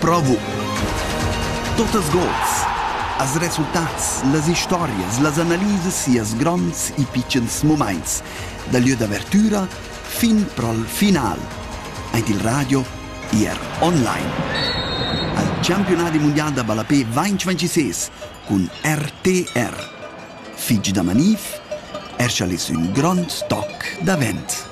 provo. Tots els gols, els resultats, les històries, les analises i els grans i piccins moments, da lieu d'apertura fin prol final, ent il radio i online. Al Campionat Mondial de Balapé 2026 con RTR. Fig de manif, erxalis un grand toc de vent.